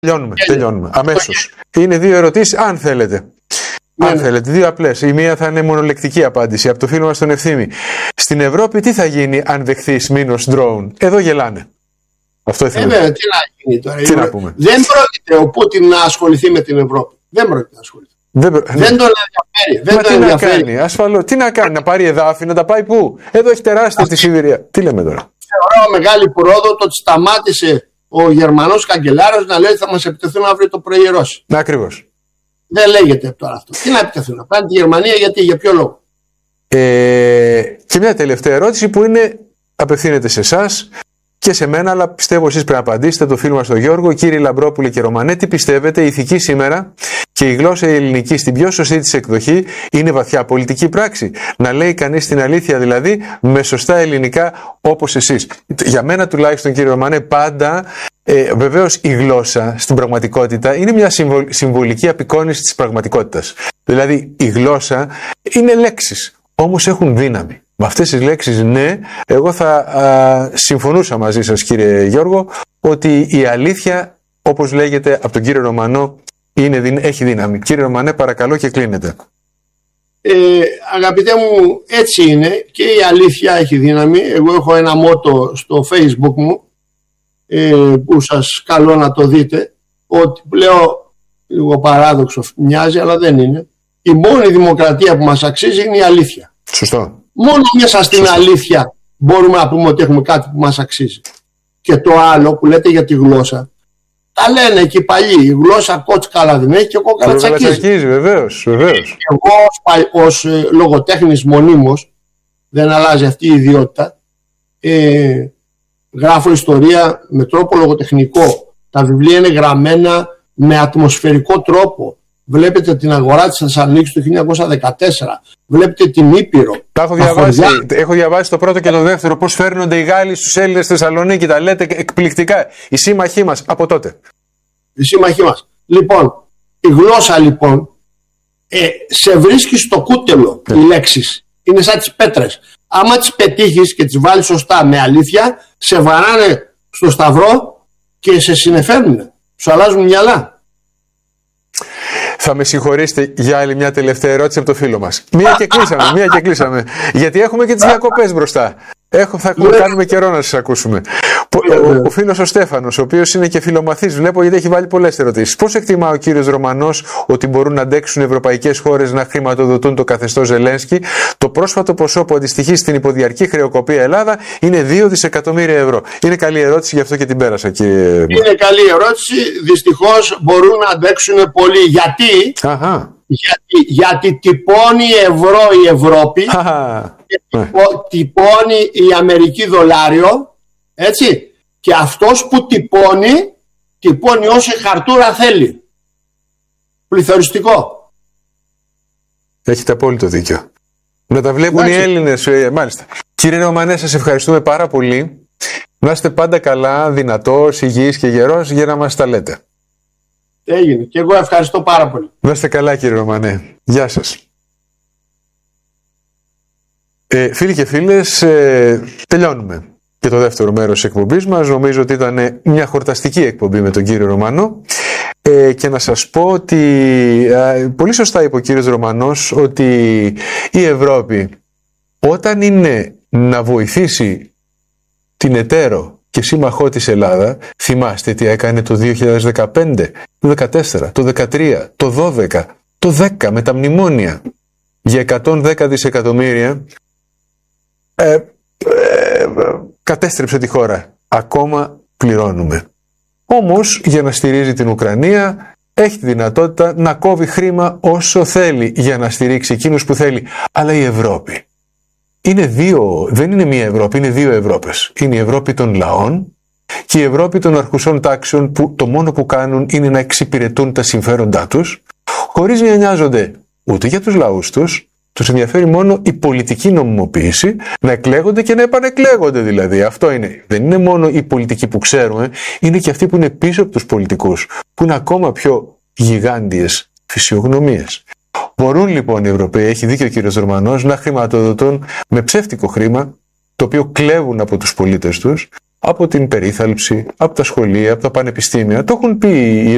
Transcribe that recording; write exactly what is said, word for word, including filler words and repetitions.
Τελειώνουμε, τελειώνουμε. Αμέσως. Είναι δύο ερωτήσεις, αν θέλετε. Ναι, αν ναι. θέλετε, δύο απλές. Η μία θα είναι μονολεκτική απάντηση από το φίλο μας τον Ευθύμη. Στην Ευρώπη τι θα γίνει αν δεχθείς μήνος drone? Εδώ γελάνε. Αυτό ήθελα. Ε, βέβαια, τι να γίνει τώρα. Τι να πούμε. Δεν πρόκειται ο Πούτιν να ασχοληθεί με την Ευρώπη. Δεν πρόκειται να ασχοληθεί. Δεν, Δεν τον ενδιαφέρει. Δεν Μα τον τι να ενδιαφέρει. κάνει, ασφαλώς. Τι να κάνει, να πάρει εδάφη, να τα πάει πού? Εδώ έχει τεράστια τη Σιβηρία. Τι λέμε τώρα. Θεωρώ μεγάλη πρόοδο το ότι σταμάτησε ο Γερμανός καγκελάριος να λέει ότι θα μας επιτεθούν αύριο το πρωί οι Ρώσοι. Να, ακριβώς. Δεν λέγεται τώρα αυτό. Τι να επιτεθούν, να πάνε τη Γερμανία, γιατί, για ποιο λόγο? Ε, και μια τελευταία ερώτηση που είναι, απευθύνεται σε εσάς και σε μένα, αλλά πιστεύω εσείς πρέπει να απαντήσετε, το φίλο μας τον Γιώργο. Κύριε Λαμπρόπουλε και Ρωμανέ, τι πιστεύετε, η ηθική σήμερα και η γλώσσα η ελληνική στην πιο σωστή της εκδοχή είναι βαθιά πολιτική πράξη? Να λέει κανείς την αλήθεια δηλαδή με σωστά ελληνικά όπως εσείς? Για μένα τουλάχιστον, κύριε Ρωμανέ, πάντα ε, βεβαίως η γλώσσα στην πραγματικότητα είναι μια συμβολ, συμβολική απεικόνιση της πραγματικότητας. Δηλαδή η γλώσσα είναι λέξεις, όμως έχουν δύναμη. Με αυτές τις λέξεις, ναι, εγώ θα α, συμφωνούσα μαζί σας, κύριε Γιώργο, ότι η αλήθεια, όπως λέγεται από τον κύριο Ρωμανό, είναι, έχει δύναμη. Κύριε Ρωμανέ, παρακαλώ και κλείνετε. Ε, αγαπητέ μου, έτσι είναι, και η αλήθεια έχει δύναμη. Εγώ έχω ένα μότο στο Facebook μου, ε, που σας καλώ να το δείτε, ότι λέω, λίγο παράδοξο μοιάζει, αλλά δεν είναι, η μόνη δημοκρατία που μας αξίζει είναι η αλήθεια. Σωστό. Μόνο μέσα στην Σωστό. αλήθεια μπορούμε να πούμε ότι έχουμε κάτι που μας αξίζει. Και το άλλο που λέτε για τη γλώσσα, τα λένε εκεί οι παλιοί, η γλώσσα κότσικαλα δεν έχει και κόκαλα τσακίζει. Βεβαίως, βεβαίως. Εγώ ως, ως ε, λογοτέχνης μονίμως, δεν αλλάζει αυτή η ιδιότητα, ε, γράφω ιστορία με τρόπο λογοτεχνικό. Τα βιβλία είναι γραμμένα με ατμοσφαιρικό τρόπο. Βλέπετε την αγορά της Θεσσαλονίκης του χίλια εννιακόσια δεκατέσσερα. Βλέπετε την Ήπειρο. Τα έχω διαβάσει, έχω διαβάσει το πρώτο και το δεύτερο. Πώς φέρνονται οι Γάλλοι στους Έλληνες στη Θεσσαλονίκη. Τα λέτε εκπληκτικά. Οι σύμμαχοί μας από τότε. Οι σύμμαχοί μας. Λοιπόν, η γλώσσα λοιπόν ε, σε βρίσκει στο κούτελο. Yeah. Οι λέξεις είναι σαν τις πέτρες. Άμα τις πετύχεις και τις βάλεις σωστά με αλήθεια, σε βαράνε στο σταυρό και σε συνεφέρνουν. Σου αλλάζουν μυαλά. Θα με συγχωρήσετε για άλλη μια τελευταία ερώτηση από το φίλο μας. Μία και κλείσαμε, μία και κλείσαμε. Γιατί έχουμε και τις διακοπές μπροστά. Έχω, θα κάνουμε καιρό να σας ακούσουμε. Ο, ο φίλος ο Στέφανος, ο οποίος είναι και φιλομαθής, βλέπω γιατί έχει βάλει πολλές ερωτήσεις. Πώς εκτιμά ο κύριος Ρωμανός ότι μπορούν να αντέξουν ευρωπαϊκές χώρες να χρηματοδοτούν το καθεστώς Ζελένσκι? Το πρόσφατο ποσό που αντιστοιχεί στην υποδιαρκή χρεοκοπία Ελλάδα είναι δύο δισεκατομμύρια ευρώ. Είναι καλή ερώτηση, γι' αυτό και την πέρασα, κύριε. Είναι καλή ερώτηση. Δυστυχώς μπορούν να αντέξουν πολύ. Γιατί? Αχα. Γιατί, γιατί τυπώνει ευρώ η Ευρώπη. Αχα. Και τυπώ, τυπώνει η Αμερική δολάριο, έτσι, και αυτός που τυπώνει τυπώνει όσο χαρτούρα θέλει. Πληθωριστικό. Έχετε απόλυτο δίκιο. Να τα βλέπουν Εντάξει. οι Έλληνες, ε, μάλιστα. Κύριε Ρωμανέ, σας ευχαριστούμε πάρα πολύ. Να είστε πάντα καλά, δυνατός, υγιής και γερός για να μας τα λέτε. Έγινε. Και εγώ ευχαριστώ πάρα πολύ. Να είστε καλά, κύριε Ρωμανέ. Γεια σας. Ε, φίλοι και φίλες, ε, τελειώνουμε και το δεύτερο μέρος της εκπομπής μας. Νομίζω ότι ήταν μια χορταστική εκπομπή με τον κύριο Ρωμανό. Ε, και να σας πω ότι ε, πολύ σωστά είπε ο κύριος Ρωμανός ότι η Ευρώπη, όταν είναι να βοηθήσει την εταίρο και σύμμαχό της Ελλάδα, θυμάστε τι έκανε το δύο χιλιάδες δεκαπέντε, το δεκατέσσερα, το δεκατρία, το δώδεκα, το δέκα με τα μνημόνια για εκατόν δέκα δισεκατομμύρια. Ε, ε, κατέστρεψε τη χώρα. Ακόμα πληρώνουμε. Όμως, για να στηρίζει την Ουκρανία, έχει τη δυνατότητα να κόβει χρήμα όσο θέλει για να στηρίξει εκείνους που θέλει. Αλλά η Ευρώπη είναι δύο, δεν είναι μία Ευρώπη, είναι δύο Ευρώπες. Είναι η Ευρώπη των λαών και η Ευρώπη των αρχουσών τάξεων που το μόνο που κάνουν είναι να εξυπηρετούν τα συμφέροντά τους, χωρίς να νοιάζονται ούτε για τους λαούς τους. Τους ενδιαφέρει μόνο η πολιτική νομιμοποίηση, να εκλέγονται και να επανεκλέγονται δηλαδή. Αυτό είναι. Δεν είναι μόνο οι πολιτικοί που ξέρουμε, είναι και αυτοί που είναι πίσω από τους πολιτικούς, που είναι ακόμα πιο γιγάντιες φυσιογνωμίες. Μπορούν λοιπόν οι Ευρωπαίοι, έχει δίκιο ο κύριος Ρωμανός, να χρηματοδοτούν με ψεύτικο χρήμα, το οποίο κλέβουν από τους πολίτες τους, από την περίθαλψη, από τα σχολεία, από τα πανεπιστήμια. Το έχουν πει οι